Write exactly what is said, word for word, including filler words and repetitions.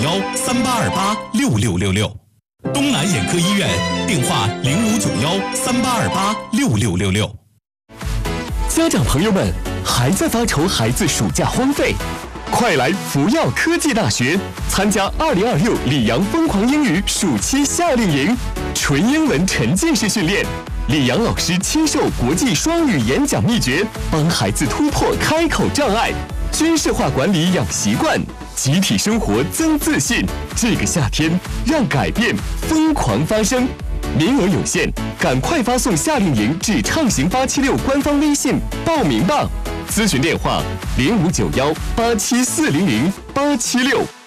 幺三八二八六六六六。东南眼科医院电话零五九幺三八二八六六六六。 家长朋友们，还在发愁孩子暑假荒废？快来福耀科技大学参加二零二六里昂疯狂英语暑期夏令营，纯英文沉浸式训练，里昂老师亲授国际双语演讲秘诀，帮孩子突破开口障碍，军事化管理养习惯，集体生活增自信。这个夏天，让改变疯狂发生。名额有限，赶快发送夏令营至畅行八七六官方微信报名吧。咨询电话零五九幺八七四零零八七六。